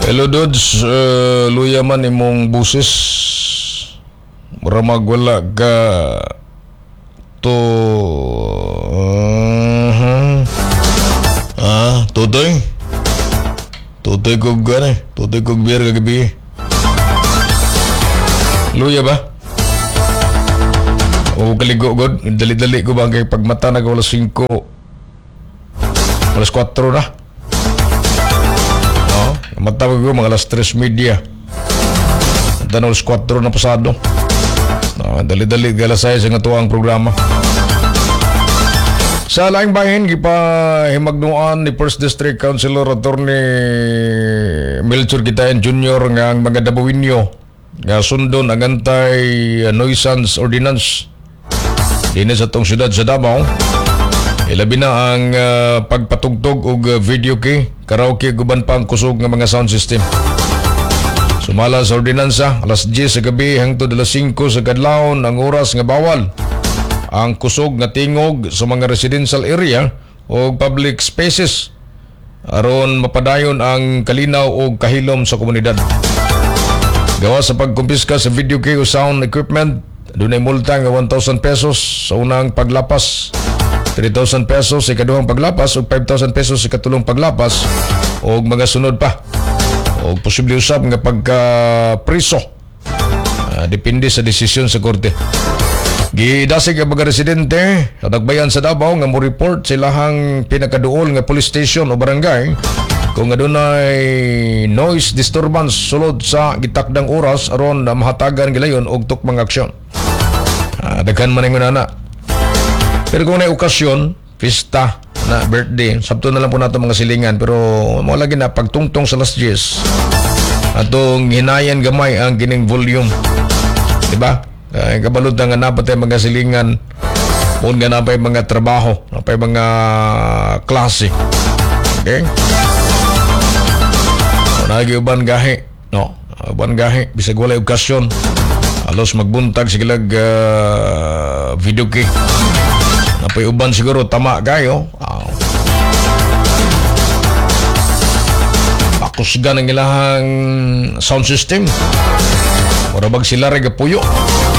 Hello Dudes, luya man imong busis. Mura magwala ka to tutoy. Tutoy ko gani, tutoy ko biar kagabi. Luya ba? O kaligo god, dali-dali ko ba kay pagmata na alas 5. Alas 4 na. Matawag ko mga alas 3:30. Tanong alas 4 na pasado. Dali-dali alas 6 ang atuang programa. Sa laing bahin, himagnuan ni First District Councilor Attorney Melchor Gitayan Jr. nga ang mga Dabuinyo nga sundon ang anti-nuisance ordinance din sa tong syudad sa Davao. Ilabi na ang pagpatugtog og video key, karaoke guban pa ang kusog ng mga sound system. Sumala sa ordinansa, alas 10 sa gabi hangtod alas 5 sa kadlawon ang oras nga bawal ang kusog nga tingog sa mga residential area o public spaces aron mapadayon ang kalinaw o kahilom sa komunidad. Gawa sa pagkumpiska sa video key o sound equipment, dunay multa nga 1,000 pesos sa unang paglapas, 3,000 pesos sa ikaduhang paglapas o 5,000 pesos sa ikatulong paglapas o mga sunod pa o posible usab nga pagka-priso. Depende sa desisyon sa korte. Gidasig ang mga residente sa Tagbayan sa Davao nga mo report silahang pinakaduol nga police station o barangay kung adunay noise disturbance sulod sa gitakdang oras aron mahatagan gilayon og tukmang aksyon. Daghan man ingon ana. Pero kung may okasyon, pista na birthday, sabto na lang po nato mga silingan. Pero mga lagi na pagtungtong sa alas 10 atong hinayan gamay ang gining volume. Diba? Kabalod na nga napatay mga silingan kung nga napay mga trabaho, napay mga klase. Okay? Nagi uban gahi. No? Uban gahi. Bisag walay okasyon. Alos magbuntag sigilag video key. Napay uban siguro tama kayo. Pakusgan ang ilahang sound system. Para bag sila rin kapuyo.